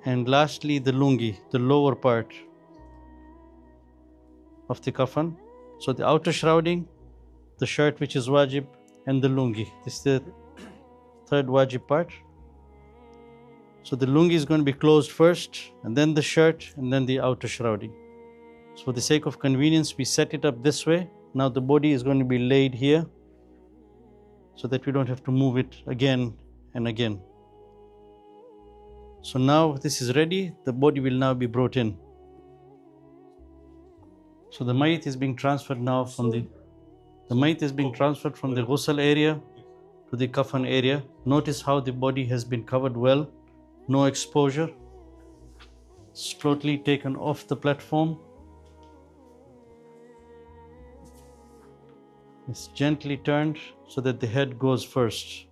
And lastly, the lungi, the lower part of the kafan. So the outer shrouding, the shirt which is wajib, and the lungi. This is the third wajib part. So the lungi is going to be closed first, and then the shirt, and then the outer shrouding. So for the sake of convenience, we set it up this way. Now the body is going to be laid here, so that we don't have to move it again and again. So now this is ready, the body will now be brought in. So the mayit is being transferred now from the mayit is being transferred from the ghusl area to the kafan area. Notice how the body has been covered well, no exposure. Slowly taken off the platform. It's gently turned so that the head goes first.